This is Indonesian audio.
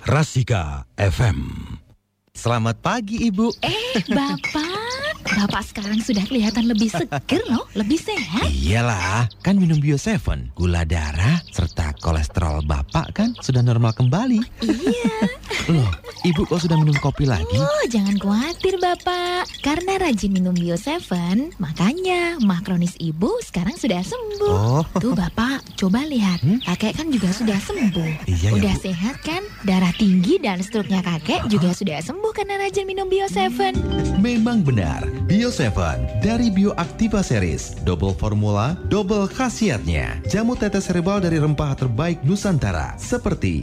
Rasika FM. Selamat pagi, Ibu. Bapak sekarang sudah kelihatan lebih seger loh, lebih sehat. Iyalah, kan minum Bio 7, gula darah serta kolesterol Bapak kan sudah normal kembali. Iya. Loh, Ibu kok sudah minum kopi lagi? Oh, jangan khawatir Bapak. Karena rajin minum Bio 7, makanya mah kronis Ibu sekarang sudah sembuh. Oh. Tuh Bapak, coba lihat. Kakek kan juga sudah sembuh. Iya ya, Udah Bu. sehat kan? Darah tinggi dan struknya kakek juga sudah sembuh karena rajin minum Bio 7. Memang benar, Bio 7 dari Bioactiva Series. Double formula, double khasiatnya. Jamu tetes herbal dari rempah terbaik Nusantara. Seperti